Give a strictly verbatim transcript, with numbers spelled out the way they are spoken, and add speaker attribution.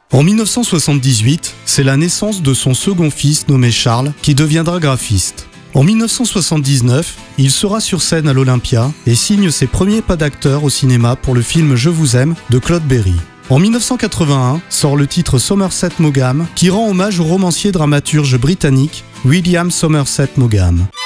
Speaker 1: En dix-neuf cent soixante-dix-huit, c'est la naissance de son second fils nommé Charles, qui deviendra graphiste. En dix-neuf cent soixante-dix-neuf, il sera sur scène à l'Olympia et signe ses premiers pas d'acteur au cinéma pour le film Je vous aime de Claude Berry. En dix-neuf cent quatre-vingt-un sort le titre Somerset Maugham qui rend hommage au romancier dramaturge britannique William Somerset Maugham.